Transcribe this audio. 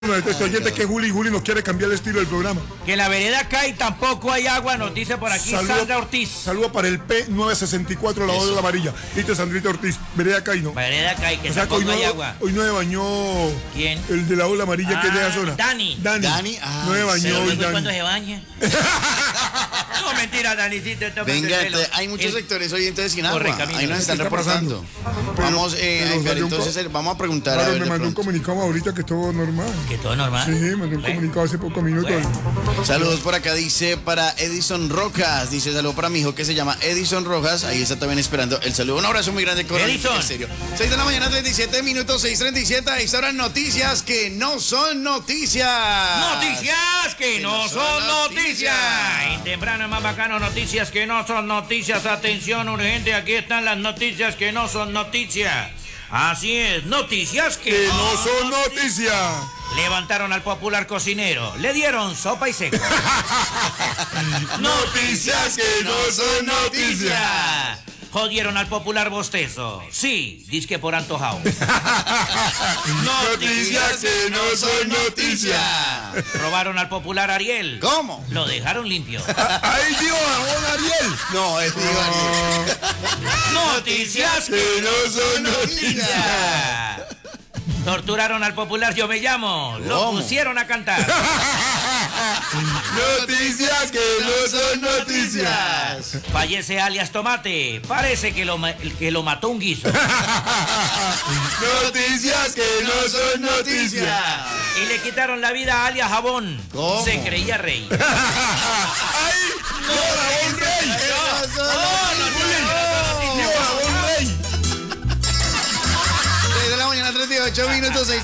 Este oyente que Juli nos quiere cambiar el estilo del programa. Que en la vereda Cay tampoco hay agua, nos dice por aquí Sandra Ortiz. Saludo para el P964, la ola amarilla. ¿Viste, Sandrita Ortiz? Vereda Cay, ¿no? Vereda Cay, que tampoco hay agua. Hoy no me bañó. ¿Quién? El de la ola amarilla que es de esa zona. Dani. No me bañó hoy, Dani. ¿Cuándo se baña? No, mentira, Danicito. Venga, hay muchos sectores oyentes sin agua. Ahí nos están reportando. Vamos, entonces vamos a preguntar. Claro, me mandó un comunicado ahorita que todo normal. ¿Que todo normal? Sí, me mandó un comunicado hace pocos minutos. Saludos por acá, dice para Edison Rojas. Dice saludo para mi hijo que se llama Edison Rojas. Ahí está también esperando el saludo. Un abrazo muy grande, Coronel. Edison. En serio. 6 de la mañana, 37 minutos, 6:37. Ahí estarán noticias que no son noticias. Noticias que no son noticias. Y temprano más bacano, noticias que no son noticias. Atención urgente, aquí están las noticias que no son noticias. Así es, noticias que no son noticias. Levantaron al popular cocinero, le dieron sopa y seco. Noticias que no son noticias. Jodieron al popular bostezo. Sí, disque por antojado. Noticias que no son noticias. Robaron al popular Ariel. ¿Cómo? Lo dejaron limpio. Ahí digo, Ariel. No, es Ariel. Noticias que no son noticias. Torturaron al popular Yo Me Llamo. Lo pusieron a cantar. Noticias que no son noticias. Fallece alias Tomate. Parece que lo mató un guiso. Noticias que no son noticias. Y le quitaron la vida a alias Jabón. ¿Cómo? Se creía rey. ¡Ay! ¡No, Jabón Rey! ¡No! 6 de la mañana, 38 minutos.